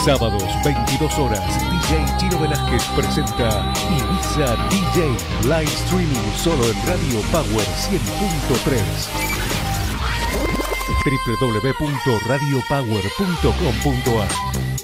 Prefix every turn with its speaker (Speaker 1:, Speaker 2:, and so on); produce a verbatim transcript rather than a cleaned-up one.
Speaker 1: Sábados, veintidós horas, D J Chino Velázquez presenta Ibiza D J Live Streaming solo en Radio Power cien punto tres. doble u doble u doble u punto radio power punto com punto a r